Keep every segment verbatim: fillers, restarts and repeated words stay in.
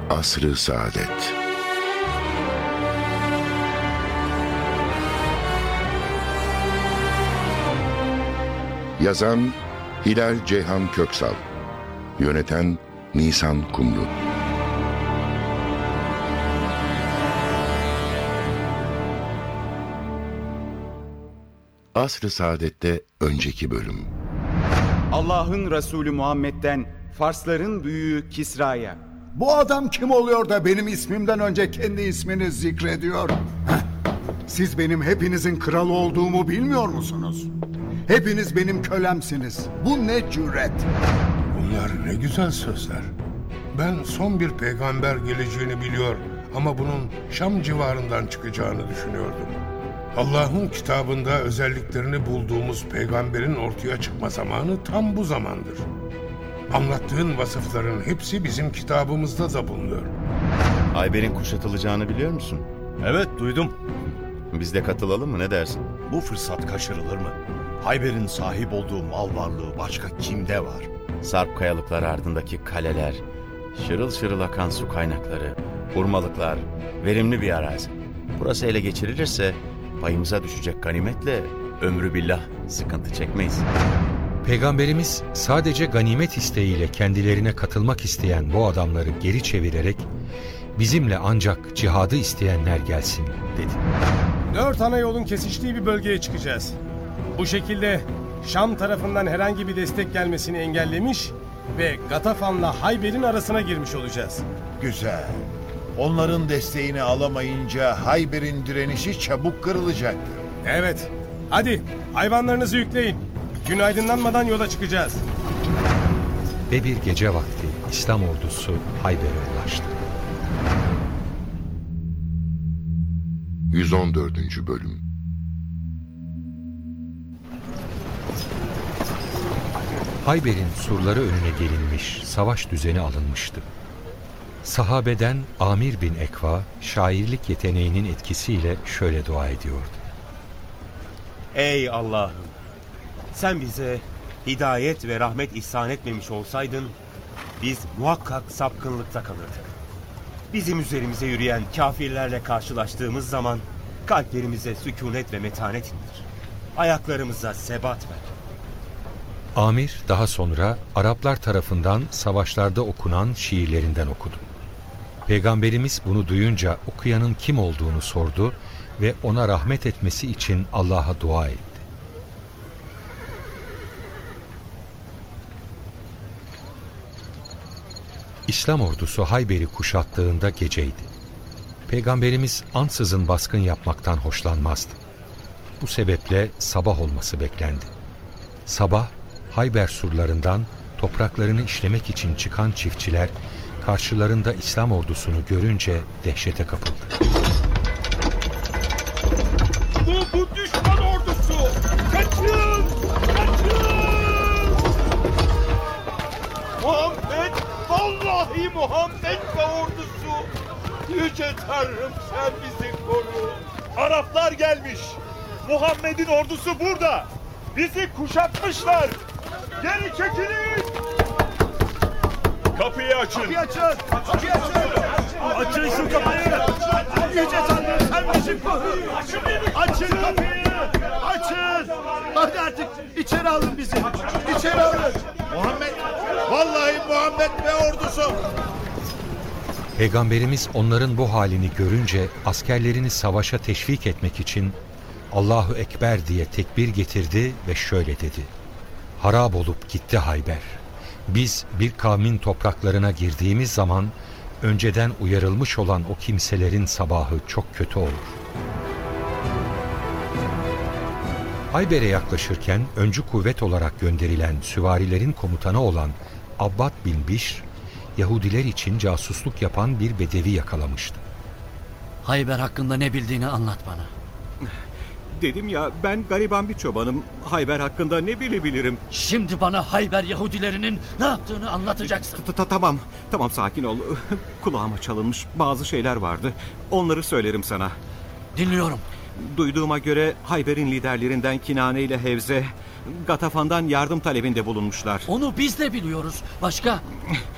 Asr-ı Saadet. Yazan Hilal Ceyhan Köksal. Yöneten Nisan Kumru. Asr-ı Saadet'te önceki bölüm. Allah'ın Resulü Muhammed'den Farsların büyüğü Kisra'ya: Bu adam kim oluyor da benim ismimden önce kendi ismini zikrediyor? Heh. Siz benim hepinizin kralı olduğumu bilmiyor musunuz? Hepiniz benim kölemsiniz. Bu ne cüret? Bunlar ne güzel sözler. Ben son bir peygamber geleceğini biliyor ama bunun Şam civarından çıkacağını düşünüyordum. Allah'ın kitabında özelliklerini bulduğumuz peygamberin ortaya çıkma zamanı tam bu zamandır. Anlattığın vasıfların hepsi bizim kitabımızda da bulunuyor. Hayber'in kuşatılacağını biliyor musun? Evet, duydum. Biz de katılalım mı, ne dersin? Bu fırsat kaçırılır mı? Hayber'in sahip olduğu mal varlığı başka kimde var? Sarp kayalıklar ardındaki kaleler, şırıl şırıl akan su kaynakları, hurmalıklar, verimli bir arazi. Burası ele geçirilirse payımıza düşecek ganimetle ömrü billah sıkıntı çekmeyiz. Peygamberimiz sadece ganimet isteğiyle kendilerine katılmak isteyen bu adamları geri çevirerek bizimle ancak cihadı isteyenler gelsin dedi. Dört ana yolun kesiştiği bir bölgeye çıkacağız. Bu şekilde Şam tarafından herhangi bir destek gelmesini engellemiş ve Gatafan'la Hayber'in arasına girmiş olacağız. Güzel. Onların desteğini alamayınca Hayber'in direnişi çabuk kırılacaktır. Evet. Hadi hayvanlarınızı yükleyin. Gün aydınlanmadan yola çıkacağız. Ve bir gece vakti İslam ordusu Hayber'e ulaştı. yüz on dördüncü bölüm. Hayber'in surları önüne gelinmiş, savaş düzeni alınmıştı. Sahabeden Amir bin Ekva, şairlik yeteneğinin etkisiyle şöyle dua ediyordu. Ey Allah'ım! Sen bize hidayet ve rahmet ihsan etmemiş olsaydın, biz muhakkak sapkınlıkta kalırdık. Bizim üzerimize yürüyen kafirlerle karşılaştığımız zaman kalplerimize sükunet ve metanet indir. Ayaklarımıza sebat ver. Amir daha sonra Araplar tarafından savaşlarda okunan şiirlerinden okudu. Peygamberimiz bunu duyunca okuyanın kim olduğunu sordu ve ona rahmet etmesi için Allah'a dua etti. İslam ordusu Hayber'i kuşattığında geceydi. Peygamberimiz ansızın baskın yapmaktan hoşlanmazdı. Bu sebeple sabah olması beklendi. Sabah Hayber surlarından topraklarını işlemek için çıkan çiftçiler karşılarında İslam ordusunu görünce dehşete kapıldı. Bu, bu düşman ordusu! Kaçın! Kaçın! Muhammed! Vallahi Muhammed ve ordusu! Yüce Tanrım, sen bizi koru! Araplar gelmiş! Muhammed'in ordusu burada! Bizi kuşatmışlar! Geri çekilin! Kapıyı açın! Kapıyı açın! Kapıyı açın! Açın şu kapıyı! Yüce Tanrım, sen bizi koru! Açın kapıyı! Açın! Hadi artık içeri alın bizi! İçeri alın! Muhammed! Vallahi Muhammed ve ordusu! Peygamberimiz onların bu halini görünce askerlerini savaşa teşvik etmek için Allahu Ekber diye tekbir getirdi ve şöyle dedi: Harap olup gitti Hayber. Biz bir kavmin topraklarına girdiğimiz zaman önceden uyarılmış olan o kimselerin sabahı çok kötü olur. Hayber'e yaklaşırken öncü kuvvet olarak gönderilen süvarilerin komutanı olan Abbad bin Bişr, Yahudiler için casusluk yapan bir bedevi yakalamıştı. Hayber hakkında ne bildiğini anlat bana. Dedim ya, ben gariban bir çobanım. Hayber hakkında ne bilebilirim? Şimdi bana Hayber Yahudilerinin ne yaptığını anlatacaksın. Tamam, tamam sakin ol. Kulağıma çalınmış bazı şeyler vardı. Onları söylerim sana. Dinliyorum. Duyduğuma göre Hayber'in liderlerinden Kinane ile Hevze, Gatafan'dan yardım talebinde bulunmuşlar. Onu biz de biliyoruz. Başka?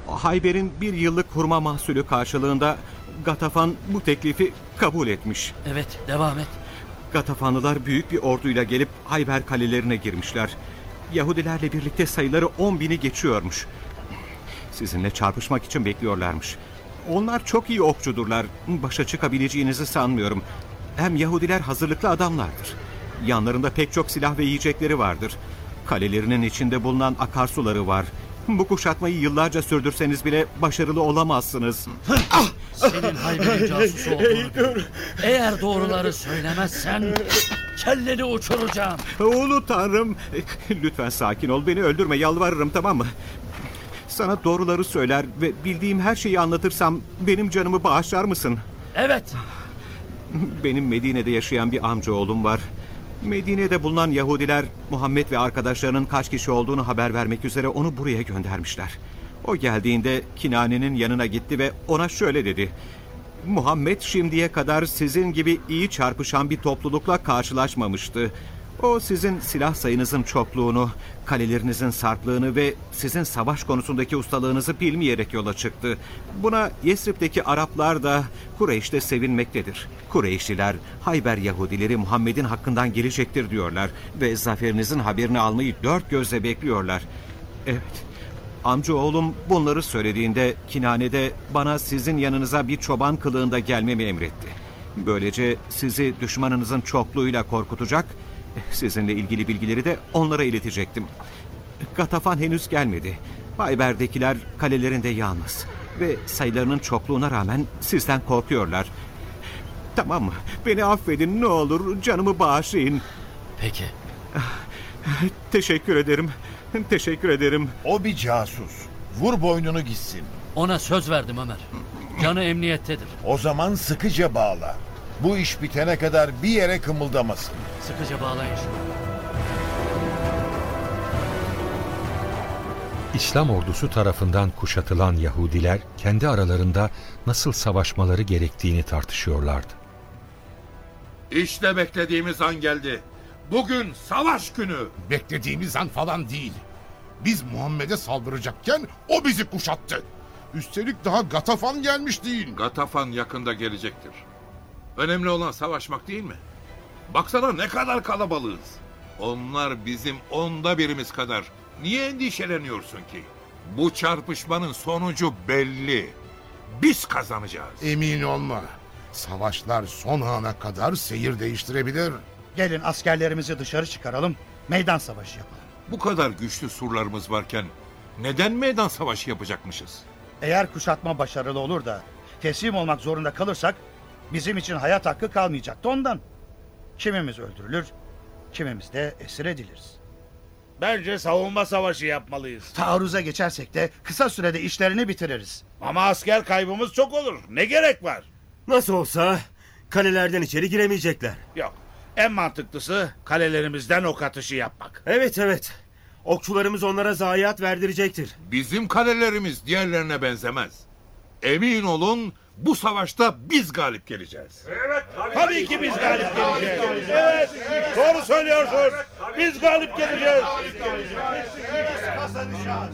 Hayber'in bir yıllık hurma mahsulü karşılığında Gatafan bu teklifi kabul etmiş. Evet, devam et. Gatafanlılar büyük bir orduyla gelip Hayber kalelerine girmişler. Yahudilerle birlikte sayıları on bini geçiyormuş. Sizinle çarpışmak için bekliyorlarmış. Onlar çok iyi okçudurlar. Başa çıkabileceğinizi sanmıyorum. Hem Yahudiler hazırlıklı adamlardır. Yanlarında pek çok silah ve yiyecekleri vardır. Kalelerinin içinde bulunan akarsuları var. Bu kuşatmayı yıllarca sürdürseniz bile başarılı olamazsınız. Senin Hayber'in casusu olduğunu bil. Eğer doğruları söylemezsen kelleni uçuracağım. Ulu Tanrım, lütfen sakin ol, beni öldürme, yalvarırım, tamam mı? Sana doğruları söyler ve bildiğim her şeyi anlatırsam benim canımı bağışlar mısın? Evet. Benim Medine'de yaşayan bir amcaoğlum var. Medine'de bulunan Yahudiler Muhammed ve arkadaşlarının kaç kişi olduğunu haber vermek üzere onu buraya göndermişler. O geldiğinde Kinane'nin yanına gitti ve ona şöyle dedi: Muhammed şimdiye kadar sizin gibi iyi çarpışan bir toplulukla karşılaşmamıştı. O sizin silah sayınızın çokluğunu, kalelerinizin sarplığını ve sizin savaş konusundaki ustalığınızı bilmeyerek yola çıktı. Buna Yesrib'deki Araplar da Kureyş'te sevinmektedir. Kureyşliler, Hayber Yahudileri Muhammed'in hakkından gelecektir diyorlar ve zaferinizin haberini almayı dört gözle bekliyorlar. Evet, amcaoğlum bunları söylediğinde Kinane'de bana sizin yanınıza bir çoban kılığında gelmemi emretti. Böylece sizi düşmanınızın çokluğuyla korkutacak, sizinle ilgili bilgileri de onlara iletecektim. Gatafan henüz gelmedi. Hayber'dekiler kalelerinde yalnız ve sayılarının çokluğuna rağmen sizden korkuyorlar. Tamam mı? Beni affedin ne olur, canımı bağışlayın. Peki. Teşekkür ederim. Teşekkür ederim. O bir casus. Vur boynunu gitsin. Ona söz verdim Ömer. Canı emniyettedir. O zaman sıkıca bağla. Bu iş bitene kadar bir yere kımıldamasın. Sıkıca bağlayın şunu. İslam ordusu tarafından kuşatılan Yahudiler kendi aralarında nasıl savaşmaları gerektiğini tartışıyorlardı. İşte beklediğimiz an geldi. Bugün savaş günü. Beklediğimiz an falan değil. Biz Muhammed'e saldıracakken o bizi kuşattı. Üstelik daha Gatafan gelmiş değil. Gatafan yakında gelecektir. Önemli olan savaşmak değil mi? Baksana ne kadar kalabalığız. Onlar bizim onda birimiz kadar. Niye endişeleniyorsun ki? Bu çarpışmanın sonucu belli. Biz kazanacağız. Emin olma. Savaşlar son ana kadar seyir değiştirebilir. Gelin askerlerimizi dışarı çıkaralım, meydan savaşı yapalım. Bu kadar güçlü surlarımız varken neden meydan savaşı yapacakmışız? Eğer kuşatma başarılı olur da teslim olmak zorunda kalırsak bizim için hayat hakkı kalmayacaktı ondan. Kimimiz öldürülür, kimimiz de esir ediliriz. Bence savunma savaşı yapmalıyız. Taarruza geçersek de kısa sürede işlerini bitiririz. Ama asker kaybımız çok olur. Ne gerek var? Nasıl olsa kalelerden içeri giremeyecekler. Yok. En mantıklısı kalelerimizden ok atışı yapmak. Evet evet. Okçularımız onlara zayiat verdirecektir. Bizim kalelerimiz diğerlerine benzemez. Emin olun bu savaşta biz galip geleceğiz. Evet. Tabii, tabii ki biz galip geleceğiz. Evet. Doğru söylüyorsun. Biz galip geleceğiz. Biz kazanacağız.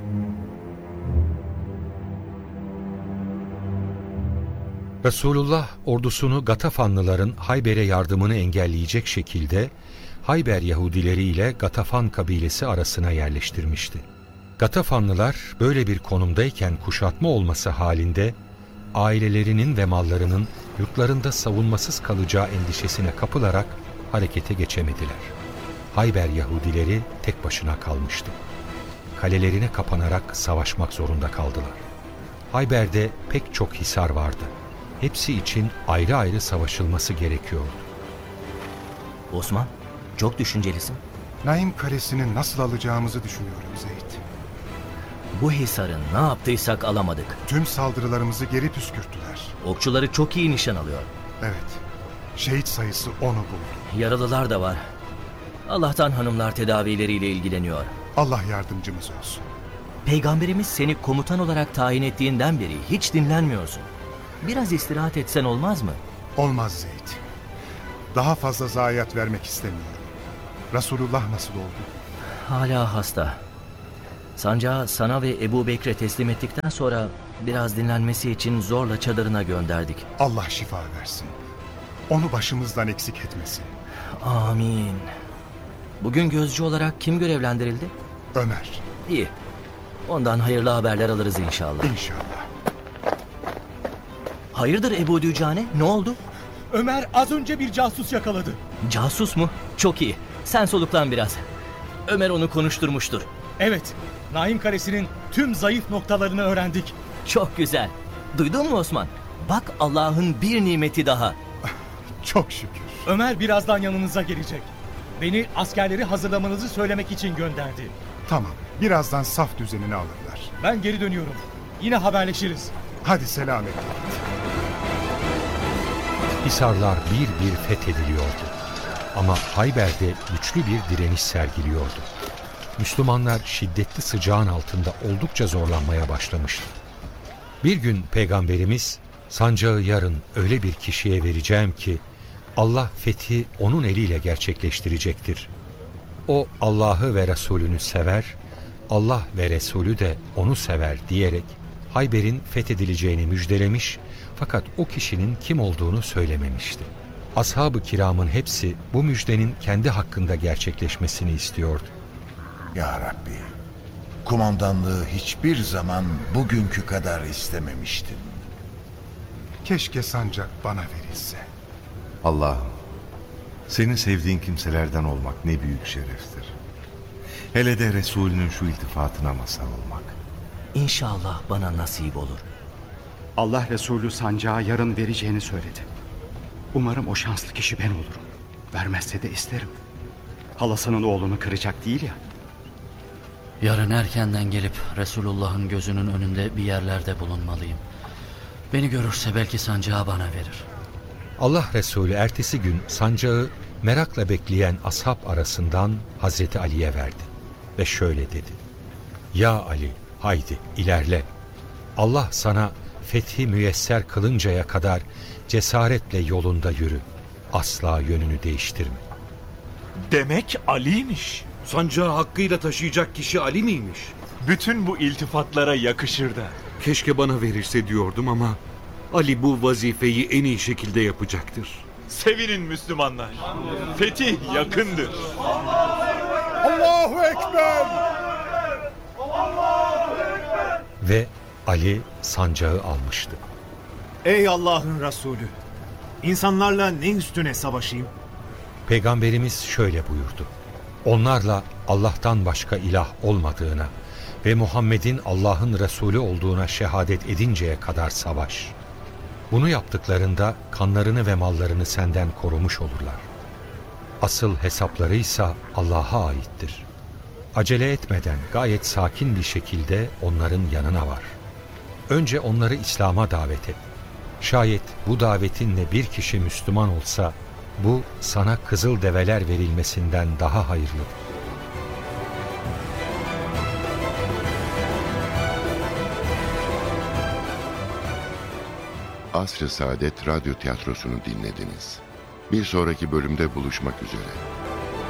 Resulullah ordusunu Gatafanlıların Hayber'e yardımını engelleyecek şekilde Hayber Yahudileri ile Gatafan kabilesi arasına yerleştirmişti. Gatafanlılar böyle bir konumdayken kuşatma olması halinde ailelerinin ve mallarının yurtlarında savunmasız kalacağı endişesine kapılarak harekete geçemediler. Hayber Yahudileri tek başına kalmıştı. Kalelerine kapanarak savaşmak zorunda kaldılar. Hayber'de pek çok hisar vardı. Hepsi için ayrı ayrı savaşılması gerekiyordu. Osman, çok düşüncelisin. Naim Kalesi'ni nasıl alacağımızı düşünüyorum Zeyd. Bu hisarın ne yaptıysak alamadık. Tüm saldırılarımızı geri püskürttüler. Okçuları çok iyi nişan alıyor. Evet, şehit sayısı onu buldu. Yaralılar da var. Allah'tan hanımlar tedavileriyle ilgileniyor. Allah yardımcımız olsun. Peygamberimiz seni komutan olarak tayin ettiğinden beri hiç dinlenmiyorsun. Biraz istirahat etsen olmaz mı? Olmaz Zeyd. Daha fazla zayiat vermek istemiyorum. Resulullah nasıl oldu? Hala hasta. Sancağı sana ve Ebu Bekir'e teslim ettikten sonra biraz dinlenmesi için zorla çadırına gönderdik. Allah şifa versin. Onu başımızdan eksik etmesin. Amin. Bugün gözcü olarak kim görevlendirildi? Ömer. İyi. Ondan hayırlı haberler alırız inşallah. İnşallah. Hayırdır Ebu Dücane? Ne oldu? Ömer az önce bir casus yakaladı. Casus mu? Çok iyi. Sen soluklan biraz. Ömer onu konuşturmuştur. Evet. Naim Kalesi'nin tüm zayıf noktalarını öğrendik. Çok güzel. Duydun mu Osman? Bak Allah'ın bir nimeti daha. Çok şükür. Ömer birazdan yanınıza gelecek. Beni askerleri hazırlamanızı söylemek için gönderdi. Tamam. Birazdan saf düzenini alırlar. Ben geri dönüyorum. Yine haberleşiriz. Hadi selametle. Hisarlar bir bir fethediliyordu. Ama Hayber'de güçlü bir direniş sergiliyordu. Müslümanlar şiddetli sıcağın altında oldukça zorlanmaya başlamıştı. Bir gün Peygamberimiz, sancağı yarın öyle bir kişiye vereceğim ki Allah fethi onun eliyle gerçekleştirecektir. O Allah'ı ve Resulünü sever, Allah ve Resulü de onu sever diyerek Hayber'in fethedileceğini müjdelemiş fakat o kişinin kim olduğunu söylememişti. Ashab-ı kiramın hepsi bu müjdenin kendi hakkında gerçekleşmesini istiyordu. Ya Rabbi, kumandanlığı hiçbir zaman bugünkü kadar istememiştim. Keşke sancak bana verilse. Allah'ım, senin sevdiğin kimselerden olmak ne büyük şereftir. Hele de Resulünün şu iltifatına mazhar olmak. İnşallah bana nasip olur. Allah Resulü sancağı yarın vereceğini söyledi. Umarım o şanslı kişi ben olurum. Vermezse de isterim. Halasının oğlunu kıracak değil ya. Yarın erkenden gelip Resulullah'ın gözünün önünde bir yerlerde bulunmalıyım. Beni görürse belki sancağı bana verir. Allah Resulü ertesi gün sancağı merakla bekleyen ashab arasından Hazreti Ali'ye verdi ve şöyle dedi: Ya Ali, haydi ilerle. Allah sana fethi müyesser kılıncaya kadar cesaretle yolunda yürü. Asla yönünü değiştirme. Demek Ali'ymiş. Sancağı hakkıyla taşıyacak kişi Ali miymiş? Bütün bu iltifatlara yakışır da. Keşke bana verirse diyordum ama Ali bu vazifeyi en iyi şekilde yapacaktır. Sevinin Müslümanlar. Fetih yakındır. Allahu Ekber! Ve Ali sancağı almıştı. Ey Allah'ın Resulü! İnsanlarla ne üstüne savaşayım? Peygamberimiz şöyle buyurdu: Onlarla Allah'tan başka ilah olmadığına ve Muhammed'in Allah'ın Resulü olduğuna şehadet edinceye kadar savaş. Bunu yaptıklarında kanlarını ve mallarını senden korumuş olurlar. Asıl hesapları ise Allah'a aittir. Acele etmeden gayet sakin bir şekilde onların yanına var. Önce onları İslam'a davet et. Şayet bu davetinle bir kişi Müslüman olsa, bu sana kızıl develer verilmesinden daha hayırlıdır. Asr-ı Saadet Radyo Tiyatrosu'nu dinlediniz. Bir sonraki bölümde buluşmak üzere.